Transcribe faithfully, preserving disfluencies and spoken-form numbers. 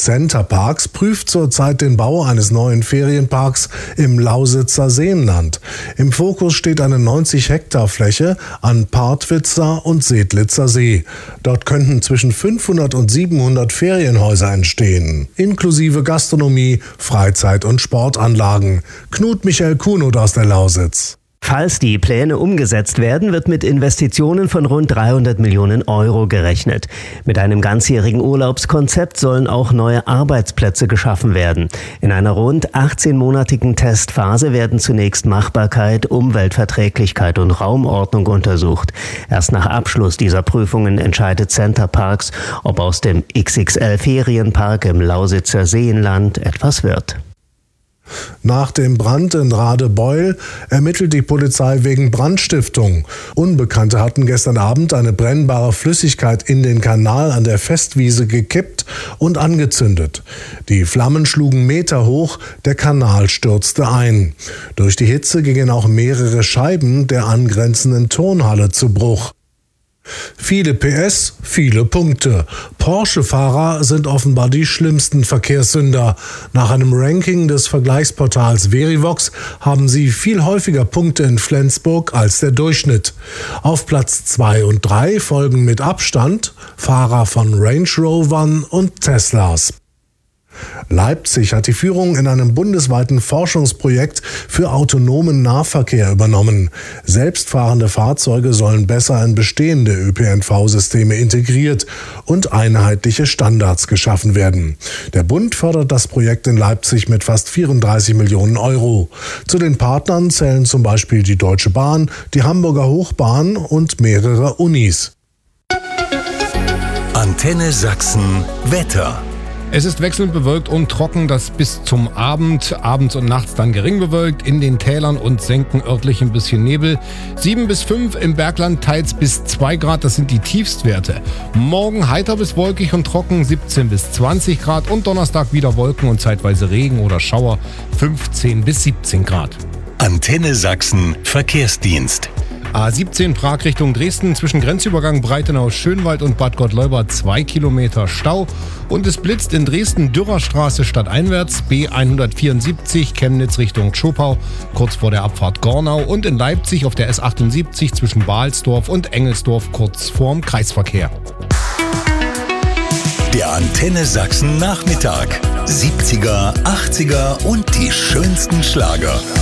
Center Parks prüft zurzeit den Bau eines neuen Ferienparks im Lausitzer Seenland. Im Fokus steht eine neunzig Hektar Fläche an Partwitzer und Sedlitzer See. Dort könnten zwischen fünfhundert und siebenhundert Ferienhäuser entstehen, inklusive Gastronomie, Freizeit- und Sportanlagen. Knut Michael Kuhnert aus der Lausitz. Falls die Pläne umgesetzt werden, wird mit Investitionen von rund dreihundert Millionen Euro gerechnet. Mit einem ganzjährigen Urlaubskonzept sollen auch neue Arbeitsplätze geschaffen werden. In einer rund achtzehnmonatigen Testphase werden zunächst Machbarkeit, Umweltverträglichkeit und Raumordnung untersucht. Erst nach Abschluss dieser Prüfungen entscheidet Center Parks, ob aus dem X X L-Ferienpark im Lausitzer Seenland etwas wird. Nach dem Brand in Radebeul ermittelt die Polizei wegen Brandstiftung. Unbekannte hatten gestern Abend eine brennbare Flüssigkeit in den Kanal an der Festwiese gekippt und angezündet. Die Flammen schlugen Meter hoch, der Kanal stürzte ein. Durch die Hitze gingen auch mehrere Scheiben der angrenzenden Turnhalle zu Bruch. Viele P S, viele Punkte. Porsche-Fahrer sind offenbar die schlimmsten Verkehrssünder. Nach einem Ranking des Vergleichsportals Verivox haben sie viel häufiger Punkte in Flensburg als der Durchschnitt. Auf Platz zwei und drei folgen mit Abstand Fahrer von Range Rovern und Teslas. Leipzig hat die Führung in einem bundesweiten Forschungsprojekt für autonomen Nahverkehr übernommen. Selbstfahrende Fahrzeuge sollen besser in bestehende Ö P N V-Systeme integriert und einheitliche Standards geschaffen werden. Der Bund fördert das Projekt in Leipzig mit fast vierunddreißig Millionen Euro. Zu den Partnern zählen zum Beispiel die Deutsche Bahn, die Hamburger Hochbahn und mehrere Unis. Antenne Sachsen Wetter. Es ist wechselnd bewölkt und trocken, das bis zum Abend, abends und nachts dann gering bewölkt, in den Tälern und Senken örtlich ein bisschen Nebel. sieben bis fünf im Bergland, teils bis zwei Grad, das sind die Tiefstwerte. Morgen heiter bis wolkig und trocken, siebzehn bis zwanzig Grad und Donnerstag wieder Wolken und zeitweise Regen oder Schauer, fünfzehn bis siebzehn Grad. Antenne Sachsen Verkehrsdienst. A siebzehn Prag Richtung Dresden, zwischen Grenzübergang Breitenau-Schönwald und Bad Gottleuba zwei Kilometer Stau. Und es blitzt in Dresden Dürerstraße stadteinwärts, B hundertvierundsiebzig Chemnitz Richtung Zschopau, kurz vor der Abfahrt Gornau. Und in Leipzig auf der S achtundsiebzig zwischen Balsdorf und Engelsdorf, kurz vorm Kreisverkehr. Der Antenne Sachsen Nachmittag. siebziger, achtziger und die schönsten Schlager.